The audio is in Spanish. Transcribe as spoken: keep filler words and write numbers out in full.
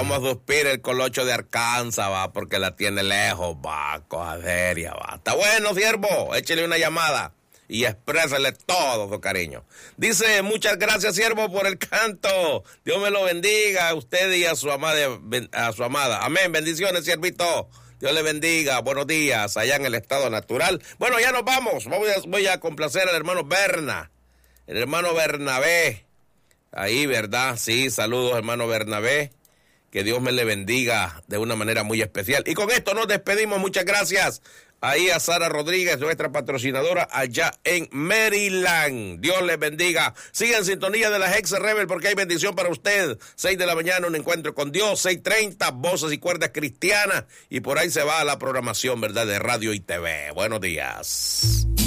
Cómo suspira el colocho de Arkansas, va, porque la tiene lejos, va, cosa seria, va. Está bueno, siervo, échele una llamada y exprésale todo su cariño. Dice, muchas gracias, siervo, por el canto. Dios me lo bendiga a usted y a su amada, a su amada. Amén, bendiciones, siervito. Dios le bendiga, buenos días, allá en el estado natural. Bueno, ya nos vamos, voy a, voy a complacer al hermano Berna, el hermano Bernabé. Ahí, ¿verdad? Sí, saludos, hermano Bernabé. Que Dios me le bendiga de una manera muy especial. Y con esto nos despedimos. Muchas gracias ahí a Sara Rodríguez, nuestra patrocinadora allá en Maryland. Dios les bendiga. Siga en sintonía de la Hex Rebel porque hay bendición para usted. Seis de la mañana, un encuentro con Dios. Seis treinta, voces y cuerdas cristianas. Y por ahí se va a la programación, ¿verdad? De radio y T V. Buenos días.